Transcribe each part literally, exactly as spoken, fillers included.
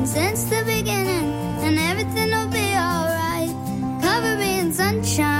since the beginning, and everything will be alright. Cover me in sunshine.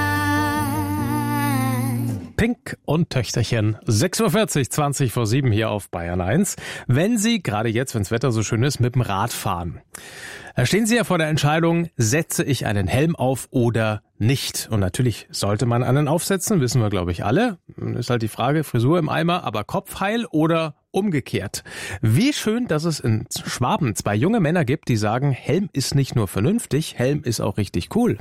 Pink und Töchterchen. sechs Uhr vierzig, zwanzig vor sieben hier auf Bayern eins. Wenn Sie, gerade jetzt, wenn das Wetter so schön ist, mit dem Rad fahren, da stehen Sie ja vor der Entscheidung, setze ich einen Helm auf oder nicht. Und natürlich sollte man einen aufsetzen, wissen wir, glaube ich, alle. Ist halt die Frage, Frisur im Eimer, aber Kopf heil oder umgekehrt. Wie schön, dass es in Schwaben zwei junge Männer gibt, die sagen, Helm ist nicht nur vernünftig, Helm ist auch richtig cool.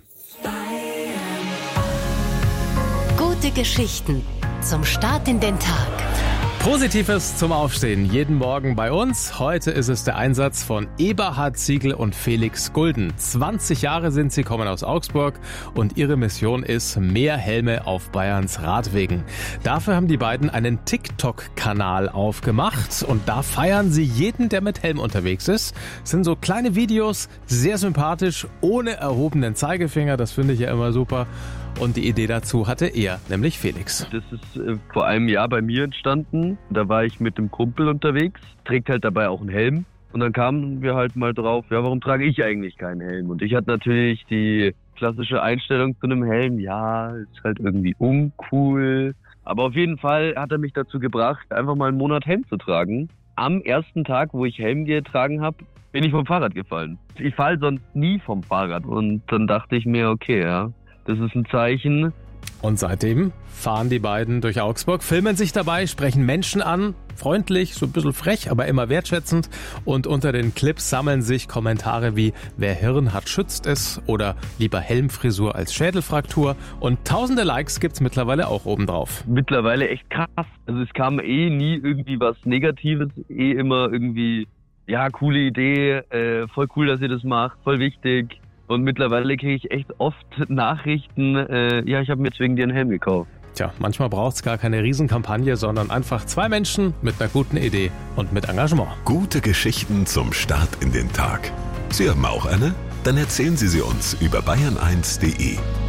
Gute Geschichten zum Start in den Tag. Positives zum Aufstehen, jeden Morgen bei uns. Heute ist es der Einsatz von Eberhard Ziegel und Felix Gulden. zwanzig Jahre sind sie, kommen aus Augsburg und ihre Mission ist mehr Helme auf Bayerns Radwegen. Dafür haben die beiden einen TikTok-Kanal aufgemacht und da feiern sie jeden, der mit Helm unterwegs ist. Das sind so kleine Videos, sehr sympathisch, ohne erhobenen Zeigefinger, das finde ich ja immer super. Und die Idee dazu hatte er, nämlich Felix. Das ist äh, vor einem Jahr bei mir entstanden. Da war ich mit einem Kumpel unterwegs, trägt halt dabei auch einen Helm. Und dann kamen wir halt mal drauf, ja, warum trage ich eigentlich keinen Helm? Und ich hatte natürlich die klassische Einstellung zu einem Helm, ja, ist halt irgendwie uncool. Aber auf jeden Fall hat er mich dazu gebracht, einfach mal einen Monat Helm zu tragen. Am ersten Tag, wo ich Helm getragen habe, bin ich vom Fahrrad gefallen. Ich falle sonst nie vom Fahrrad. Und dann dachte ich mir, okay, ja, das ist ein Zeichen. Und seitdem fahren die beiden durch Augsburg, filmen sich dabei, sprechen Menschen an, freundlich, so ein bisschen frech, aber immer wertschätzend. Und unter den Clips sammeln sich Kommentare wie wer Hirn hat, schützt es oder lieber Helmfrisur als Schädelfraktur. Und tausende Likes gibt's mittlerweile auch obendrauf. Mittlerweile echt krass. Also es kam eh nie irgendwie was Negatives, eh immer irgendwie, ja, coole Idee, äh, voll cool, dass ihr das macht, voll wichtig. Und mittlerweile kriege ich echt oft Nachrichten, äh, ja, ich habe mir jetzt wegen dir einen Helm gekauft. Tja, manchmal braucht es gar keine Riesenkampagne, sondern einfach zwei Menschen mit einer guten Idee und mit Engagement. Gute Geschichten zum Start in den Tag. Sie haben auch eine? Dann erzählen Sie sie uns über bayern eins punkt de.